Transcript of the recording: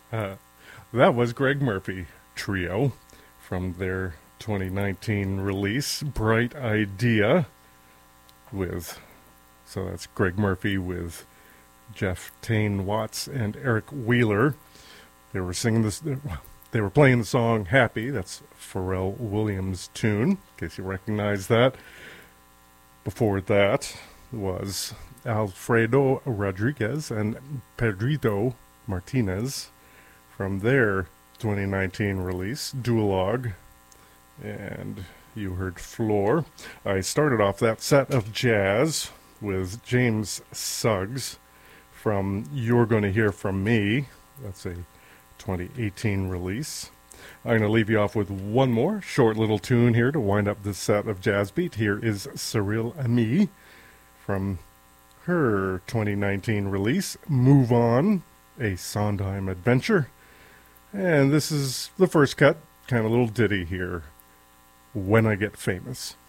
Uh, that was Greg Murphy Trio from their 2019 release, Bright Idea, with, so that's Greg Murphy with Jeff Tane Watts and Eric Wheeler. They were singing this, they were playing the song Happy, that's Pharrell Williams' tune, in case you recognize that. Before that was Alfredo Rodriguez and Pedrito Martinez from their 2019 release, Duologue, and you heard Floor. I started off that set of jazz with James Suggs from You're Gonna Hear From Me. That's a 2018 release. I'm going to leave you off with one more short little tune here to wind up this set of Jazz Beat. Here is Cyril Ami from her 2019 release, Move On, a Sondheim adventure. And this is the first cut, kind of little ditty here, When I Get Famous.